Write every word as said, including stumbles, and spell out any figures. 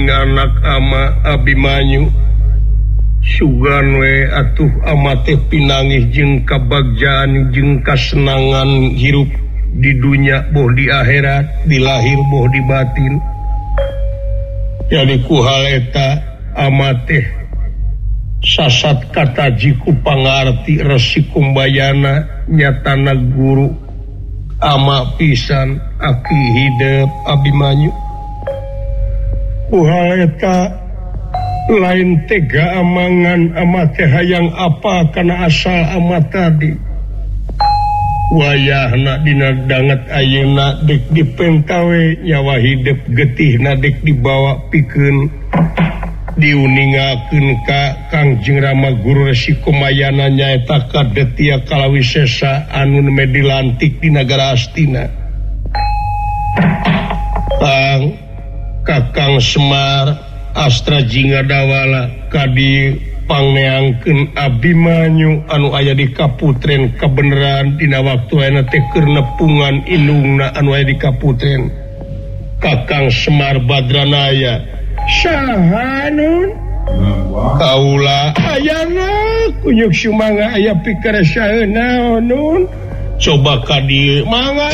anak ama Abimanyu Sugan we atuh amate pinangih jeung kabagjaan jeung kasenangan hirup di dunia boh di akhirat, di lahir boh di batin. Jadi ku hal eta amate sasat kataji ku pangarti resi kumbayana nyatana guru ama pisan aki hidup Abimanyu. Ku hal eta lain tega amangan amat hayang apa kana asal amat tadi wayahna dina danget ayeuna dek dipengkawe nyawa hidup getihna dek dibawa pikeun diuningakeun ka Kangjeng Rama Guru Resi Kumayana nyaeta kadetia kalawisesa anu medilantik di nagara Astina. Tang Kakang Semar Astra Jingga Dawala kadi pangneangkeun Abimanyu anu aya di kaputren kabeneran dina waktu ayeuna teh keur nepungan indungna anu aya di kaputren. Kakang Semar Badranaya saha nun kaula ayana kunyuk sumangga aya pikeun saeuna nun coba ka dieu mangga